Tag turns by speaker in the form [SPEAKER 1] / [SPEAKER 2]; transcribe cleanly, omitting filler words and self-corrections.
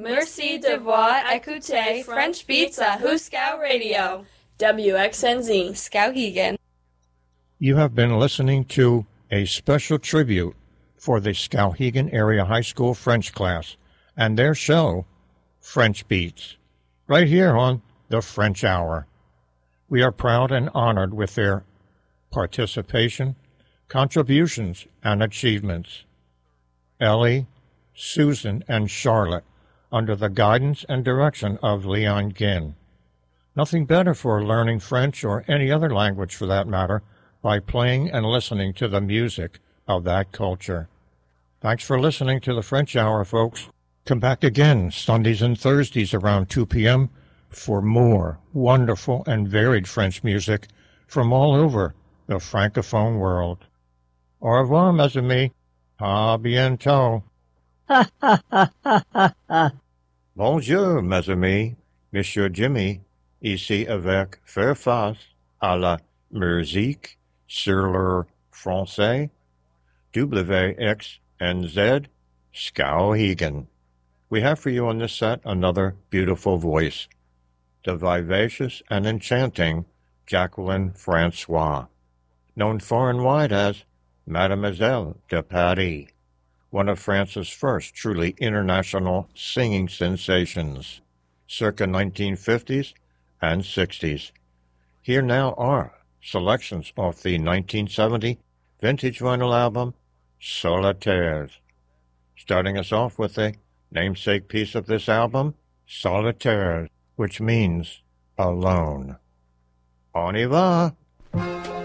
[SPEAKER 1] Merci d'avoir écouté French Beats à Huskow Radio. WXNZ, Skowhegan.
[SPEAKER 2] You have been listening to a special tribute for the Skowhegan Area High School French class and their show, French Beats, right here on the French Hour. We are proud and honored with their participation, contributions, and achievements. Ellie, Susan, and Charlotte, under the guidance and direction of Leon Ginn. Nothing better for learning French or any other language for that matter by playing and listening to the music of that culture. Thanks for listening to the French Hour, folks. Come back again Sundays and Thursdays around 2 p.m. for more wonderful and varied French music from all over the Francophone world. Au revoir, mes amis. À bientôt. Bonjour, mes amis. Monsieur Jimmy, ici avec faire face à la musique sur le français. WXNZ Skowhegan. We have for you on this set another beautiful voice, the vivacious and enchanting Jacqueline Francois, known far and wide as Mademoiselle de Paris, one of France's first truly international singing sensations, circa 1950s and 60s. Here now are selections off the 1970 vintage vinyl album, Solitaires. Starting us off with the namesake piece of this album, Solitaires, which means alone. On y va!